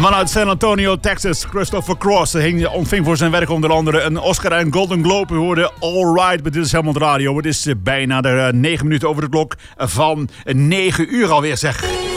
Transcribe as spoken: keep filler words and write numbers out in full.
man uit San Antonio, Texas, Christopher Cross, hing, ontving voor zijn werk onder andere een Oscar en Golden Globe. We hoorden All Right, maar dit is Helmond Radio. Het is bijna de negen minuten over de klok van negen uur alweer, zeg.